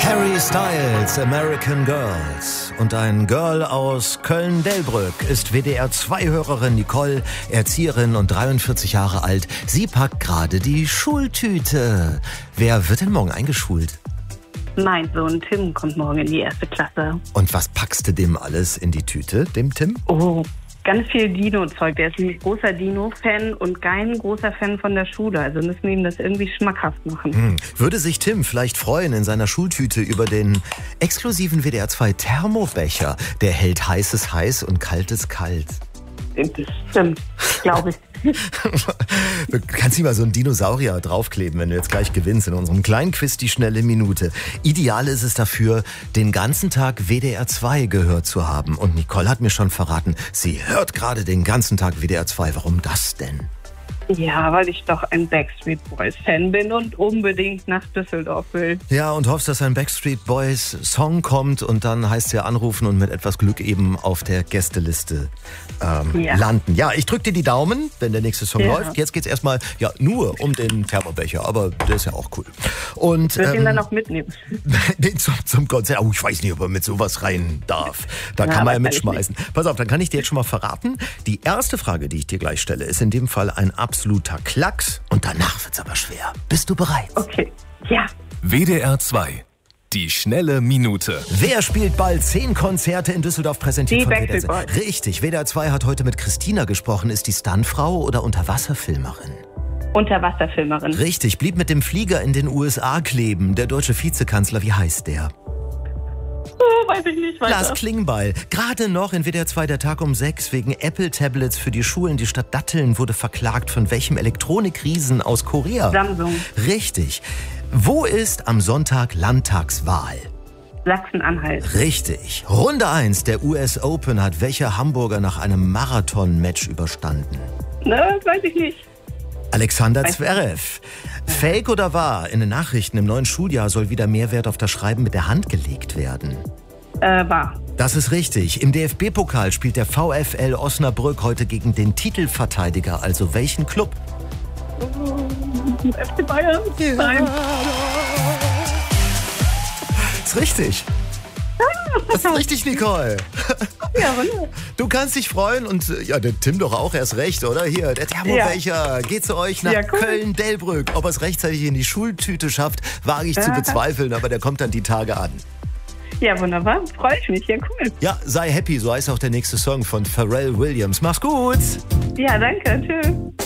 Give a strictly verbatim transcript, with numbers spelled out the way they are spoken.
Harry Styles, American Girls. Und ein Girl aus Köln-Delbrück ist W D R zwei Hörerin Nicole, Erzieherin und dreiundvierzig Jahre alt. Sie packt gerade die Schultüte. Wer wird denn morgen eingeschult? Mein Sohn Tim kommt morgen in die erste Klasse. Und was packst du dem alles in die Tüte, dem Tim? Oh, ganz viel Dino-Zeug. Der ist ein großer Dino-Fan und kein großer Fan von der Schule. Also müssen wir ihm das irgendwie schmackhaft machen. Hm. Würde sich Tim vielleicht freuen in seiner Schultüte über den exklusiven W D R zwei Thermobecher, der hält heißes heiß und kaltes kalt? Das stimmt, glaube ich. Du kannst nicht mal so einen Dinosaurier draufkleben, wenn du jetzt gleich gewinnst in unserem kleinen Quiz die schnelle Minute. Ideal ist es dafür, den ganzen Tag W D R zwei gehört zu haben. Und Nicole hat mir schon verraten, sie hört gerade den ganzen Tag W D R zwei. Warum das denn? Ja, weil ich doch ein Backstreet Boys Fan bin und unbedingt nach Düsseldorf will. Ja, und hoffst, dass ein Backstreet Boys Song kommt und dann heißt es ja anrufen und mit etwas Glück eben auf der Gästeliste ähm, Ja. landen. Ja, ich drück dir die Daumen, wenn der nächste Song Ja. läuft. Jetzt geht's erstmal ja nur um den Thermobecher, aber der ist ja auch cool. Und Ich würde ihn ähm, dann auch mitnehmen. den zum, zum Konzert. Oh, ich weiß nicht, ob er mit sowas rein darf. Da Ja, kann man ja wahrscheinlich mitschmeißen. Pass auf, dann kann ich dir jetzt schon mal verraten. Die erste Frage, die ich dir gleich stelle, ist in dem Fall ein absoluter Klacks. Und danach wird's aber schwer. Bist du bereit? Okay, ja. W D R zwei. Die schnelle Minute. Wer spielt bald zehn Konzerte in Düsseldorf, präsentiert Die von W D R Backstreet zwei? Richtig, W D R zwei hat heute mit Christina gesprochen. Ist die Stuntfrau oder Unterwasserfilmerin? Unterwasserfilmerin. Richtig, blieb mit dem Flieger in den U S A kleben. Der deutsche Vizekanzler, wie heißt der? Oh, weiß ich nicht weiter. Lars Klingbeil. Gerade noch in W D R zwei der Tag um sechs wegen Apple-Tablets für die Schulen. Die Stadt Datteln wurde verklagt von welchem Elektronikriesen aus Korea? Samsung. Richtig. Wo ist am Sonntag Landtagswahl? Sachsen-Anhalt. Richtig. Runde eins der U S Open hat welcher Hamburger nach einem Marathon-Match überstanden? Ne, weiß ich nicht. Alexander Weiß- Zverev. Fake oder wahr? In den Nachrichten im neuen Schuljahr soll wieder mehr Wert auf das Schreiben mit der Hand gelegt werden. Äh, war. Das ist richtig. Im D F B-Pokal spielt der VfL Osnabrück heute gegen den Titelverteidiger, also welchen Club? F C Bayern? Nein. Ist richtig. Das ist richtig, Nicole. Ja, wunderbar. Du kannst dich freuen und äh, ja, der Tim doch auch erst recht, oder? Hier, der Thermobecher geht zu euch nach Ja, cool. Köln-Delbrück. Ob er es rechtzeitig in die Schultüte schafft, wage ich zu Ja. bezweifeln, aber der kommt dann die Tage an. Ja, wunderbar. Freue ich mich. Ja, cool. Ja, sei happy, so heißt auch der nächste Song von Pharrell Williams. Mach's gut! Ja, danke. Tschüss.